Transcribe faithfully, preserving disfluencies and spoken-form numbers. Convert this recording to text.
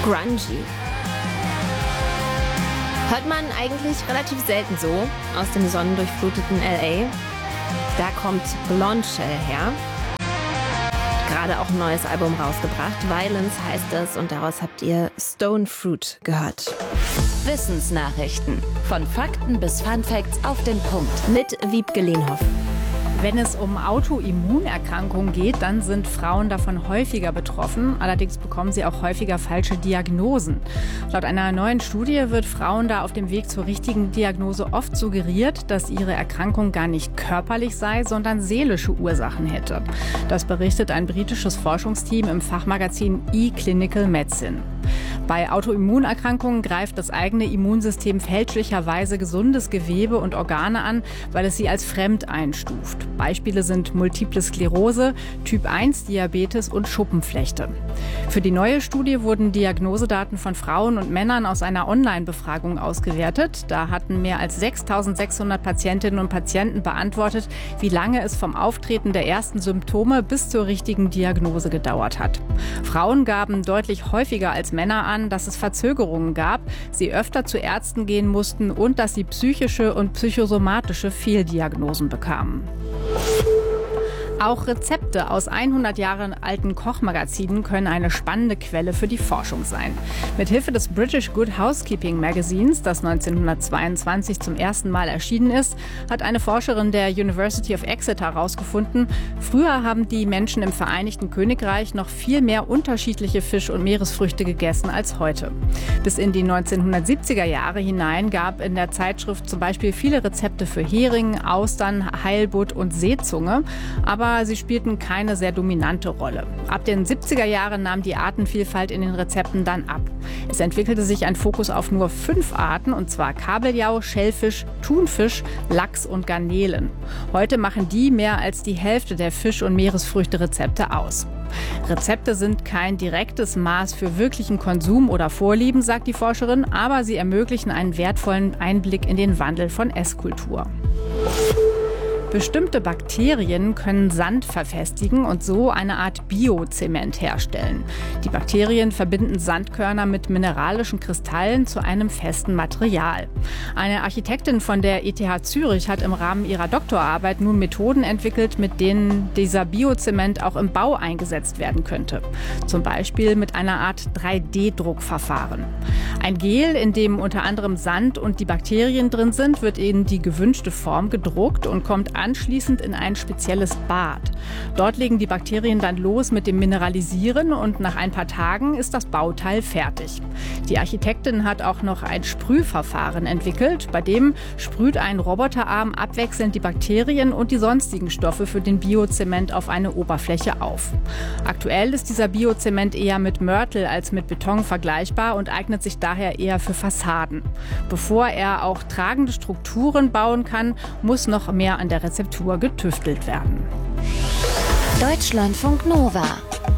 grungy. Hört man eigentlich relativ selten so aus dem sonnendurchfluteten L A. Da kommt Blondshell her. Gerade auch ein neues Album rausgebracht. Violence heißt es und daraus habt ihr Stone Fruit gehört. Wissensnachrichten. Von Fakten bis Funfacts auf den Punkt. Mit Wiebke Lehnhoff. Wenn es um Autoimmunerkrankungen geht, dann sind Frauen davon häufiger betroffen. Allerdings bekommen sie auch häufiger falsche Diagnosen. Laut einer neuen Studie wird Frauen da auf dem Weg zur richtigen Diagnose oft suggeriert, dass ihre Erkrankung gar nicht körperlich sei, sondern seelische Ursachen hätte. Das berichtet ein britisches Forschungsteam im Fachmagazin eClinical Medicine. Bei Autoimmunerkrankungen greift das eigene Immunsystem fälschlicherweise gesundes Gewebe und Organe an, weil es sie als fremd einstuft. Beispiele sind Multiple Sklerose, Typ eins Diabetes und Schuppenflechte. Für die neue Studie wurden Diagnosedaten von Frauen und Männern aus einer Online-Befragung ausgewertet. Da hatten mehr als sechstausendsechshundert Patientinnen und Patienten beantwortet, wie lange es vom Auftreten der ersten Symptome bis zur richtigen Diagnose gedauert hat. Frauen gaben deutlich häufiger als Männer an, dass es Verzögerungen gab, sie öfter zu Ärzten gehen mussten und dass sie psychische und psychosomatische Fehldiagnosen bekamen. Auch Rezepte aus hundert Jahre alten Kochmagazinen können eine spannende Quelle für die Forschung sein. Mithilfe des British Good Housekeeping Magazins, das neunzehnhundertzweiundzwanzig zum ersten Mal erschienen ist, hat eine Forscherin der University of Exeter herausgefunden, früher haben die Menschen im Vereinigten Königreich noch viel mehr unterschiedliche Fisch- und Meeresfrüchte gegessen als heute. Bis in die neunzehnhundertsiebziger Jahre hinein gab in der Zeitschrift zum Beispiel viele Rezepte für Hering, Austern, Heilbutt und Seezunge, aber Aber sie spielten keine sehr dominante Rolle. Ab den siebziger Jahren nahm die Artenvielfalt in den Rezepten dann ab. Es entwickelte sich ein Fokus auf nur fünf Arten, und zwar Kabeljau, Schellfisch, Thunfisch, Lachs und Garnelen. Heute machen die mehr als die Hälfte der Fisch- und Meeresfrüchte-Rezepte aus. Rezepte sind kein direktes Maß für wirklichen Konsum oder Vorlieben, sagt die Forscherin, aber sie ermöglichen einen wertvollen Einblick in den Wandel von Esskultur. Bestimmte Bakterien können Sand verfestigen und so eine Art Biozement herstellen. Die Bakterien verbinden Sandkörner mit mineralischen Kristallen zu einem festen Material. Eine Architektin von der E T H Zürich hat im Rahmen ihrer Doktorarbeit nun Methoden entwickelt, mit denen dieser Biozement auch im Bau eingesetzt werden könnte. Zum Beispiel mit einer Art drei D Druckverfahren. Ein Gel, in dem unter anderem Sand und die Bakterien drin sind, wird in die gewünschte Form gedruckt und kommt anschließend in ein spezielles Bad. Dort legen die Bakterien dann los mit dem Mineralisieren und nach ein paar Tagen ist das Bauteil fertig. Die Architektin hat auch noch ein Sprühverfahren entwickelt, bei dem sprüht ein Roboterarm abwechselnd die Bakterien und die sonstigen Stoffe für den Biozement auf eine Oberfläche auf. Aktuell ist dieser Biozement eher mit Mörtel als mit Beton vergleichbar und eignet sich daher eher für Fassaden. Bevor er auch tragende Strukturen bauen kann, muss noch mehr an der Rezeptur getüftelt werden. Deutschlandfunk Nova